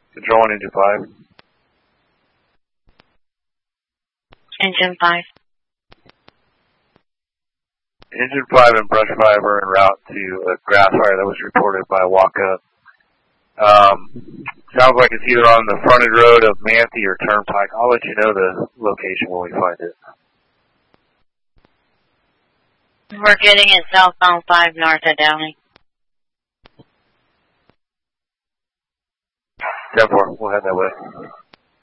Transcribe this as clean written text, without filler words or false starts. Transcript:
Control 1, Engine 5. Engine 5. Engine 5 and brush 5 are en route to a grass fire that was reported by Waka. Sounds like it's either on the frontage road of Manthe or Turnpike. I'll let you know the location when we find it. We're getting it southbound 5 north of Downey. 10-4, we'll head that way.